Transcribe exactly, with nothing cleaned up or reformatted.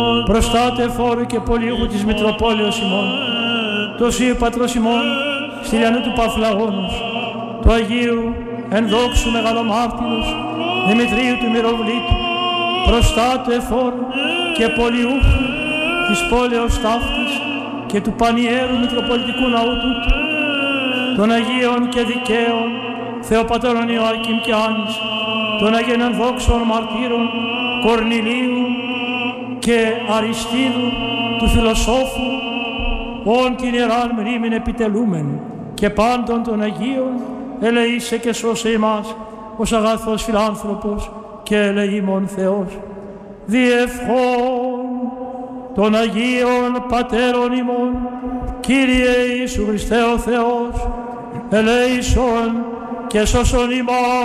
προστάτε φόρου και πολιούχου της Μητροπόλεως ημών, το Σίου Πατρός ημών, στυλιανού του Παφλαγόνος, του Αγίου ενδόξου μεγαλομάρτυρος Δημητρίου του Μυροβλήτου, προστάτε φόρου και πολιούχου της πόλεως ταύτης και του Πανιέρου Μητροπολιτικού Ναού τούτου, των Αγίων και Δικαίων Θεοπατέρων Ιωάκημ και Άνης, των Αγίων ενδόξων μαρτύρων Κορνηλίου και Αριστίδου του φιλοσόφου, όν την ιεράν μνήμην επιτελούμεν, και πάντων των Αγίων ελεήσε και σώσε ημάς ως αγαθός φιλάνθρωπος και ελεήμων Θεός. Διευχών των Αγίων Πατέρων ημών, Κύριε Ιησού Χριστέ ο Θεός, ελέησον και σώσον ημάς.